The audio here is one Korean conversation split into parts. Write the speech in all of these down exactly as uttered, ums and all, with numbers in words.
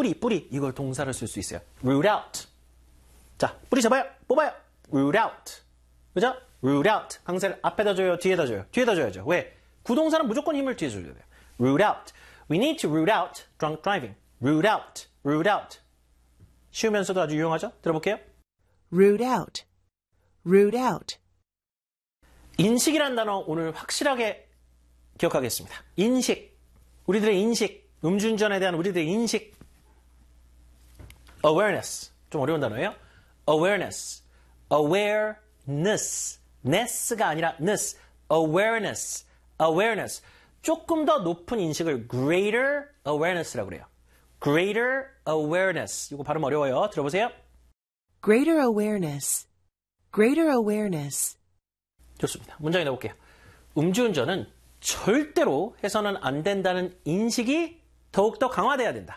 뿌리, 뿌리. 이걸 동사를 쓸 수 있어요. root out. 자, 뿌리 잡아요. 뽑아요. root out. 그죠? root out. 강세를 앞에다 줘요? 뒤에다 줘요? 뒤에다 줘야죠. 왜? 구동사는 무조건 힘을 뒤에 줘야 돼요. root out. We need to root out drunk driving. root out. root out. 쉬우면서도 아주 유용하죠? 들어볼게요. root out. root out. 인식이란 단어 오늘 확실하게 기억하겠습니다. 인식. 우리들의 인식. 음주운전에 대한 우리들의 인식. awareness. 좀 어려운 단어예요. awareness. awareness. ness가 아니라 ness. awareness. awareness. 조금 더 높은 인식을 greater awareness라고 그래요. greater awareness. 이거 발음 어려워요. 들어보세요. greater awareness. greater awareness. 좋습니다. 문장에 넣어볼게요. 음주운전은 절대로 해서는 안 된다는 인식이 더욱더 강화돼야 된다.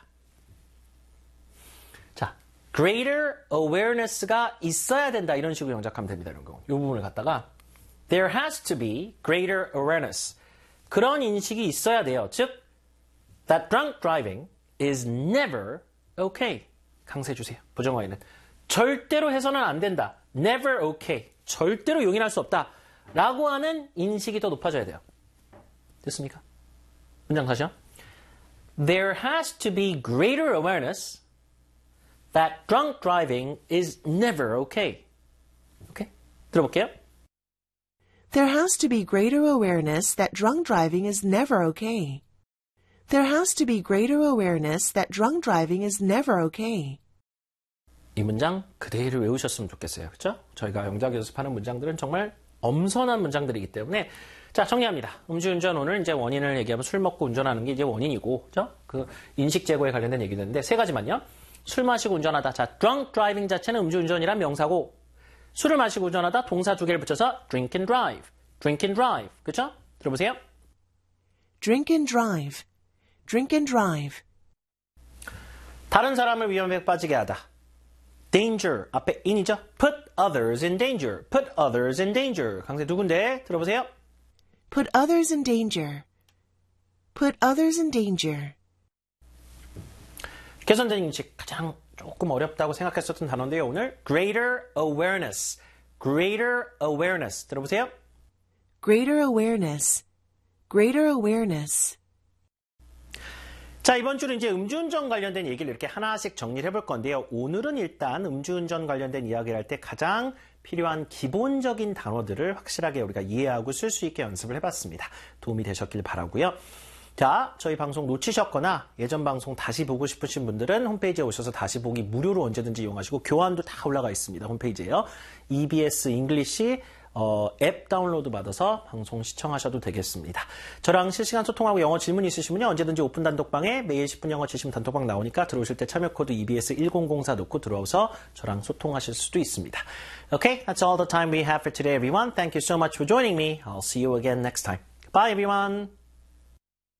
자, greater awareness가 있어야 된다. 이런 식으로 영작하면 됩니다. 이런 거. 이 부분을 갖다가 there has to be greater awareness. 그런 인식이 있어야 돼요. 즉, that drunk driving is never okay. 강세 주세요. 부정어에는. 절대로 해서는 안 된다. never okay. 절대로 용인할 수 없다. 라고 하는 인식이 더 높아져야 돼요. 됐습니까? 문장 다시요. There has to be greater awareness that drunk driving is never okay. 오케이? 들어볼게요. There has to be greater awareness that drunk driving is never okay. There has to be greater awareness that drunk driving is never okay. 이 문장 그대로 외우셨으면 좋겠어요. 그렇죠? 저희가 영작 연습하는 문장들은 정말 엄선한 문장들이기 때문에 자, 정리합니다. 음주운전 오늘 이제 원인을 얘기하면 술 먹고 운전하는 게 이제 원인이고, 그죠? 그 인식 제고에 관련된 얘기인데 세 가지만요. 술 마시고 운전하다. 자, drunk driving 자체는 음주운전이란 명사고, 술을 마시고 운전하다 동사 두 개를 붙여서 drink and drive, drink and drive, 그죠? 들어보세요. drink and drive, drink and drive. 다른 사람을 위험에 빠지게 하다. danger 앞에 in이죠. put others in danger, put others in danger. 강세 두 군데 들어보세요. Put others in danger. Put others in danger. 개선된 인식 가장 조금 어렵다고 생각했었던 단어인데요. 오늘 greater awareness. greater awareness. 들어보세요. Greater awareness. Greater awareness. 자, 이번 주는 이제 음주운전 관련된 얘기를 이렇게 하나씩 정리를 해볼 건데요. 오늘은 일단 음주운전 관련된 이야기를 할 때 가장 필요한 기본적인 단어들을 확실하게 우리가 이해하고 쓸 수 있게 연습을 해봤습니다. 도움이 되셨길 바라고요. 자, 저희 방송 놓치셨거나 예전 방송 다시 보고 싶으신 분들은 홈페이지에 오셔서 다시 보기 무료로 언제든지 이용하시고 교환도 다 올라가 있습니다. 홈페이지에요. 이비에스 잉글리시 어, 앱 다운로드 받아서 방송 시청하셔도 되겠습니다. 저랑 실시간 소통하고 영어 질문 있으시면요. 언제든지 오픈 단톡방에 매일 십 분 영어 치시면 단톡방 나오니까 들어오실 때 참여 코드 이비에스 일공공사 넣고 들어오셔서 저랑 소통하실 수도 있습니다. Okay, that's all the time we have for today, everyone. Thank you so much for joining me. I'll see you again next time. Bye, everyone.